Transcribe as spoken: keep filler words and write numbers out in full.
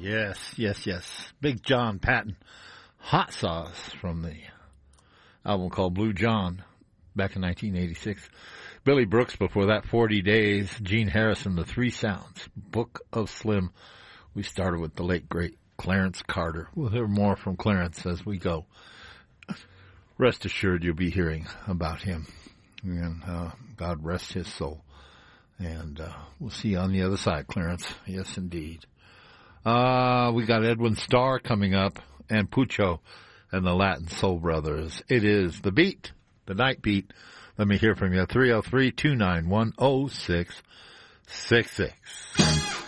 Yes, yes, yes. Big John Patton. Hot Sauce from the album called Blue John back in nineteen eighty-six. Billy Brooks before that, forty days. Gene Harrison, The Three Sounds. Book of Slim. We started with the late, great Clarence Carter. We'll hear more from Clarence as we go. Rest assured you'll be hearing about him. And uh, God rest his soul. And uh, we'll see you on the other side, Clarence. Yes, indeed. Uh, we got Edwin Starr coming up and Pucho and the Latin Soul Brothers. It is The Beat, the Night Beat. Let me hear from you. three oh three, two nine one, oh six six six.